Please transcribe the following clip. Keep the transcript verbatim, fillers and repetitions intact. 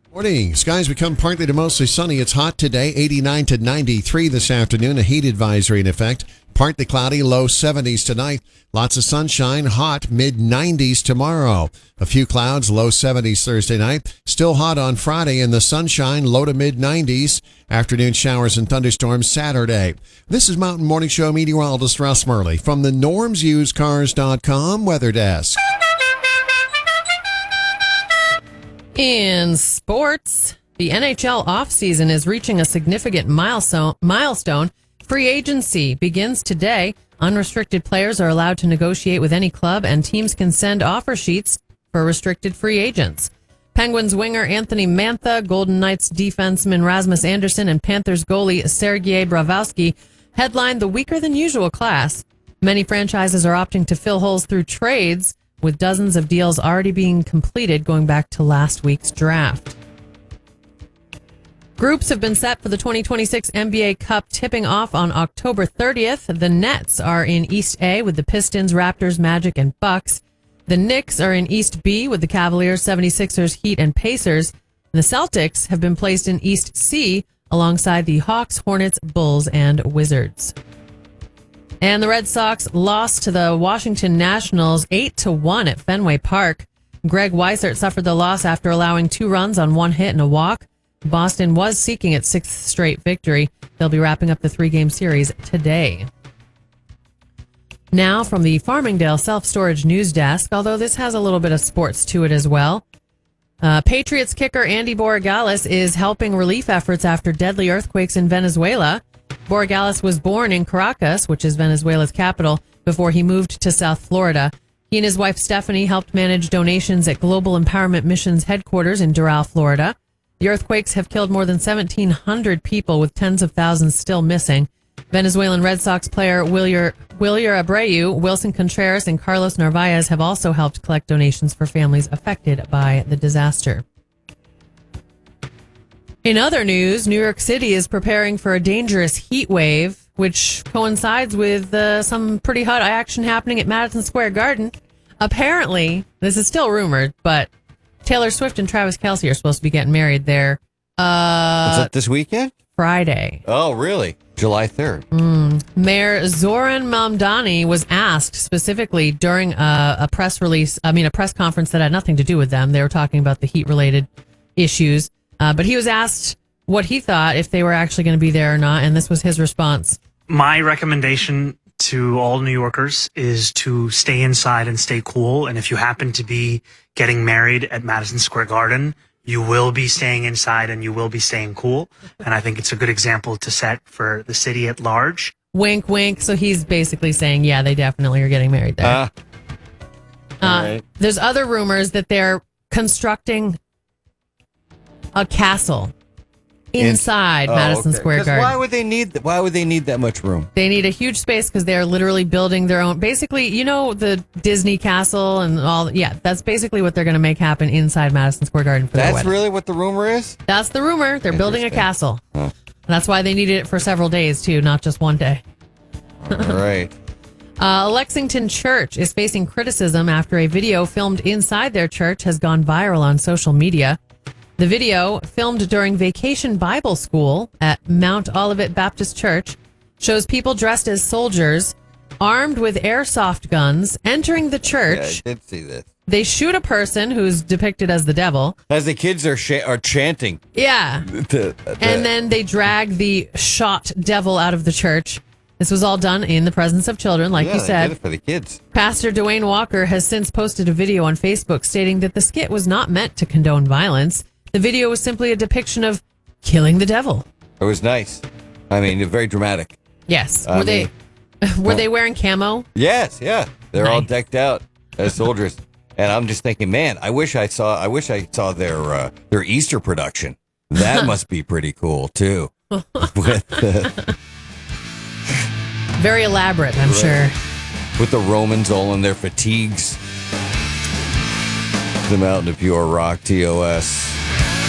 Morning. Skies become partly to mostly sunny. It's hot today, eighty-nine to ninety-three this afternoon. A heat advisory in effect. Partly cloudy, low seventies tonight. Lots of sunshine, hot, mid nineties tomorrow. A few clouds, low seventies Thursday night. Still hot on Friday in the sunshine, low to mid nineties. Afternoon showers and thunderstorms Saturday. This is Mountain Morning Show meteorologist Russ Murley from the norms used cars dot com weather desk. In sports, the N H L offseason is reaching a significant milestone. milestone. Free agency begins today. Unrestricted players are allowed to negotiate with any club, and teams can send offer sheets for restricted free agents. Penguins winger Anthony Mantha, Golden Knights defenseman Rasmus Anderson, and Panthers goalie Sergei Bravowski headlined the weaker-than-usual class. Many franchises are opting to fill holes through trades, with dozens of deals already being completed going back to last week's draft. Groups have been set for the twenty twenty-six N B A Cup tipping off on October thirtieth. The Nets are in East A with the Pistons, Raptors, Magic, and Bucks. The Knicks are in East B with the Cavaliers, seventy-sixers, Heat, and Pacers. And the Celtics have been placed in East C alongside the Hawks, Hornets, Bulls, and Wizards. And the Red Sox lost to the Washington Nationals eight to one at Fenway Park. Greg Weissert suffered the loss after allowing two runs on one hit and a walk. Boston was seeking its sixth straight victory. They'll be wrapping up the three-game series today. Now from the Farmingdale Self-Storage News Desk, although this has a little bit of sports to it as well. Uh, Patriots kicker Andy Borregales is helping relief efforts after deadly earthquakes in Venezuela. Borregales was born in Caracas, which is Venezuela's capital, before he moved to South Florida. He and his wife Stephanie helped manage donations at Global Empowerment Mission's headquarters in Doral, Florida. The earthquakes have killed more than seventeen hundred people, with tens of thousands still missing. Venezuelan Red Sox player Wilyer, Wilyer Abreu, Wilson Contreras, and Carlos Narvaez have also helped collect donations for families affected by the disaster. In other news, New York City is preparing for a dangerous heat wave, which coincides with uh, some pretty hot action happening at Madison Square Garden. Apparently, this is still rumored, but Taylor Swift and Travis Kelce are supposed to be getting married there. Uh, Is that this weekend? Friday. Oh, really? July third. Mm. Mayor Zoran Mamdani was asked specifically during a, a press release, I mean, a press conference that had nothing to do with them. They were talking about the heat-related issues. Uh, but he was asked what he thought, if they were actually going to be there or not, and this was his response. My recommendation to all New Yorkers is to stay inside and stay cool. And if you happen to be getting married at Madison Square Garden, you will be staying inside and you will be staying cool. And I think it's a good example to set for the city at large. Wink, wink. So he's basically saying, yeah, they definitely are getting married there. Uh, uh, right. There's other rumors that they're constructing a castle inside In, oh, Madison okay. Square Garden. Why would they need? th- Why would they need that much room? They need a huge space because they're literally building their own. Basically, you know, the Disney castle and all. Yeah, that's basically what they're going to make happen inside Madison Square Garden for their That's wedding. really what the rumor is? That's the rumor. They're building a castle. Huh. That's why they needed it for several days too, not just one day. All right. Uh, Lexington Church is facing criticism after a video filmed inside their church has gone viral on social media. The video, filmed during Vacation Bible School at Mount Olivet Baptist Church, shows people dressed as soldiers, armed with airsoft guns, entering the church. Yeah, I did see this. They shoot a person who's depicted as the devil. As the kids are sh- are chanting. Yeah. The, the, And then they drag the shot devil out of the church. This was all done in the presence of children, like yeah, you they said. did it for the kids. Pastor Dwayne Walker has since posted a video on Facebook stating that the skit was not meant to condone violence. The video was simply a depiction of killing the devil. It was nice. I mean, very dramatic. Yes. I Were mean, they were they wearing camo? Yes, yeah. They're all Nice. decked out as soldiers. And I'm just thinking, man, I wish I saw I wish I saw their uh, their Easter production. That must be pretty cool too. with, uh, Very elaborate, I'm Right. sure. with the Romans all in their fatigues. The Mountain of Pure Rock, T O S.